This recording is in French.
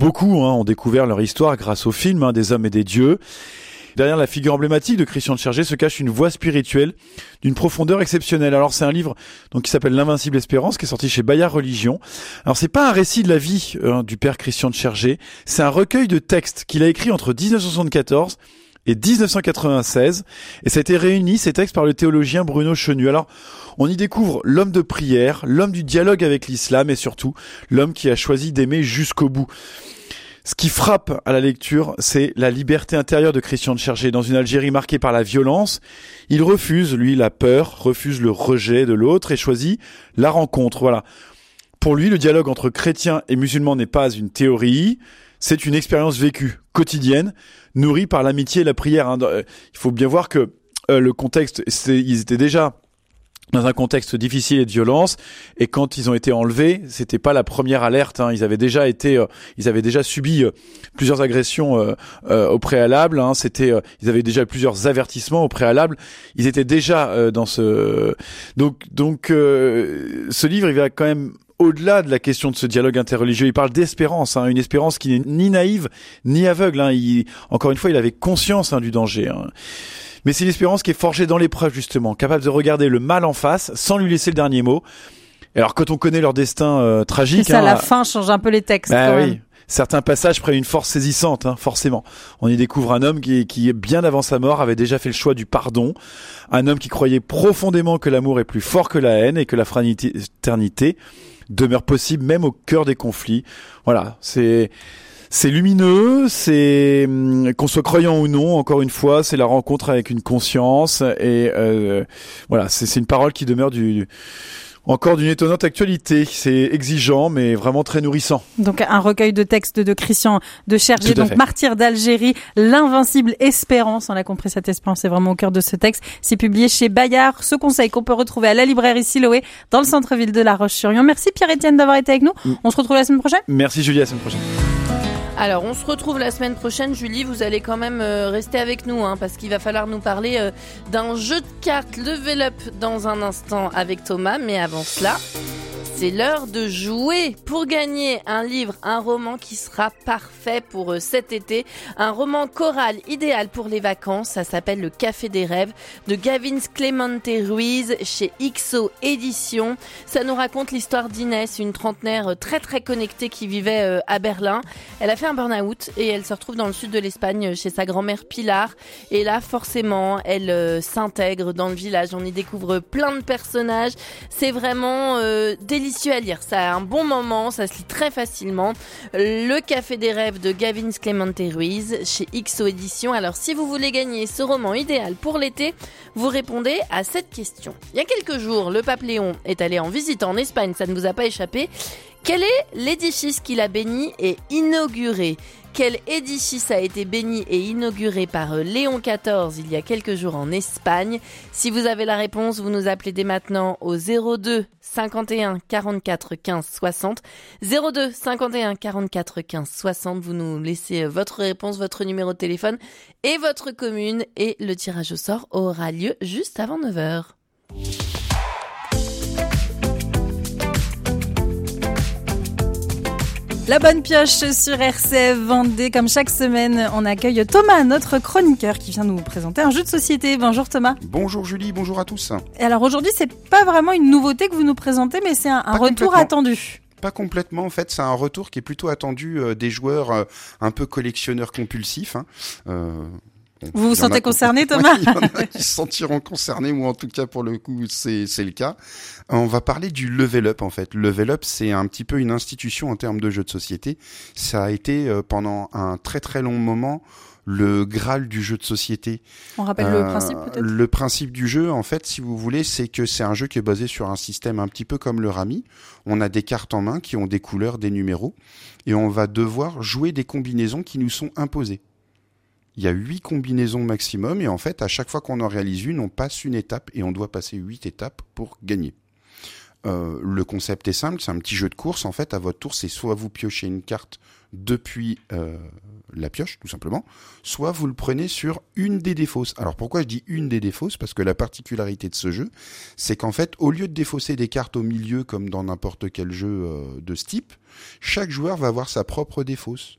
Beaucoup ont découvert leur histoire grâce au film des hommes et des dieux. Derrière la figure emblématique de Christian de Chergé se cache une voix spirituelle d'une profondeur exceptionnelle. Alors c'est un livre qui s'appelle L'Invincible Espérance, qui est sorti chez Bayard Religion. Alors c'est pas un récit de la vie du père Christian de Chergé, c'est un recueil de textes qu'il a écrit entre 1974 et 1996, et ça a été réuni, ces textes, par le théologien Bruno Chenu. Alors, on y découvre l'homme de prière, l'homme du dialogue avec l'islam, et surtout, l'homme qui a choisi d'aimer jusqu'au bout. Ce qui frappe à la lecture, c'est la liberté intérieure de Christian de Chergé. Dans une Algérie marquée par la violence, il refuse, lui, la peur, refuse le rejet de l'autre et choisit la rencontre. Voilà. Pour lui, le dialogue entre chrétiens et musulmans n'est pas une théorie, c'est une expérience vécue, quotidienne, nourrie par l'amitié et la prière. Il faut bien voir que le contexte, ils étaient déjà dans un contexte difficile et de violence, et quand ils ont été enlevés, c'était pas la première alerte. Ils avaient déjà subi plusieurs agressions au préalable. Ils avaient déjà plusieurs avertissements au préalable. Ils étaient déjà dans ce. Donc, ce livre, il va quand même au-delà de la question de ce dialogue interreligieux. Il parle d'espérance, une espérance qui n'est ni naïve ni aveugle. Encore une fois, il avait conscience du danger. Mais c'est une espérance qui est forgée dans l'épreuve, justement, capable de regarder le mal en face sans lui laisser le dernier mot. Et alors, quand on connaît leur destin tragique... C'est ça, la fin change un peu les textes. Quand même. Oui. Certains passages prennent une force saisissante, forcément. On y découvre un homme qui, bien avant sa mort, avait déjà fait le choix du pardon. Un homme qui croyait profondément que l'amour est plus fort que la haine et que la fraternité demeure possible même au cœur des conflits. Voilà, c'est lumineux, c'est qu'on soit croyant ou non, encore une fois, c'est la rencontre avec une conscience et voilà, c'est une parole qui demeure encore d'une étonnante actualité. C'est exigeant, mais vraiment très nourrissant. Donc un recueil de textes de Christian de Chergé, donc martyr d'Algérie, L'invincible Espérance. On a compris, cette espérance est vraiment au cœur de ce texte. C'est publié chez Bayard. Ce conseil qu'on peut retrouver à la librairie Siloé dans le centre-ville de La Roche-sur-Yon. Merci Pierre-Étienne d'avoir été avec nous. On se retrouve la semaine prochaine. Merci Julie, à la semaine prochaine. Alors, on se retrouve la semaine prochaine. Julie, vous allez quand même rester avec nous, parce qu'il va falloir nous parler d'un jeu de cartes Level Up dans un instant avec Thomas. Mais avant cela, c'est l'heure de jouer pour gagner un livre, un roman qui sera parfait pour cet été. Un roman choral idéal pour les vacances. Ça s'appelle Le Café des Rêves de Gavin Clemente Ruiz chez XO Éditions. Ça nous raconte l'histoire d'Inès, une trentenaire très très connectée qui vivait à Berlin. Elle a fait un burn-out et elle se retrouve dans le sud de l'Espagne chez sa grand-mère Pilar. Et là, forcément, elle s'intègre dans le village. On y découvre plein de personnages. C'est vraiment délicieux à lire, ça a un bon moment, ça se lit très facilement. Le Café des Rêves de Gavin Clemente Ruiz chez XO Éditions. Alors si vous voulez gagner ce roman idéal pour l'été, vous répondez à cette question. Il y a quelques jours, le pape Léon est allé en visite en Espagne, ça ne vous a pas échappé. Quel est l'édifice qu'il a béni et inauguré ? Quel édifice a été béni et inauguré par Léon XIV il y a quelques jours en Espagne ? Si vous avez la réponse, vous nous appelez dès maintenant au 02 51 44 15 60. 02 51 44 15 60. Vous nous laissez votre réponse, votre numéro de téléphone et votre commune. Et le tirage au sort aura lieu juste avant 9h. La bonne pioche sur RCF Vendée. Comme chaque semaine, on accueille Thomas, notre chroniqueur, qui vient nous présenter un jeu de société. Bonjour Thomas. Bonjour Julie, bonjour à tous. Et alors aujourd'hui, c'est pas vraiment une nouveauté que vous nous présentez, mais c'est un retour attendu. Pas complètement, en fait, c'est un retour qui est plutôt attendu des joueurs un peu collectionneurs compulsifs. Vous vous sentez concerné, Thomas ? Il y en a qui se sentiront concernés, ou en tout cas pour le coup c'est le cas. On va parler du Level Up en fait. Level Up, c'est un petit peu une institution en termes de jeux de société. Ça a été pendant un très très long moment le Graal du jeu de société. On rappelle le principe peut-être ? Le principe du jeu, en fait, si vous voulez, c'est que c'est un jeu qui est basé sur un système un petit peu comme le Rami. On a des cartes en main qui ont des couleurs, des numéros, et on va devoir jouer des combinaisons qui nous sont imposées. Il y a 8 combinaisons maximum et en fait, à chaque fois qu'on en réalise une, on passe une étape et on doit passer 8 étapes pour gagner. Le concept est simple, c'est un petit jeu de course. En fait, à votre tour, c'est soit vous piochez une carte depuis la pioche, tout simplement, soit vous le prenez sur une des défausses. Alors pourquoi je dis une des défausses ? Parce que la particularité de ce jeu, c'est qu'en fait, au lieu de défausser des cartes au milieu comme dans n'importe quel jeu de ce type, chaque joueur va avoir sa propre défausse.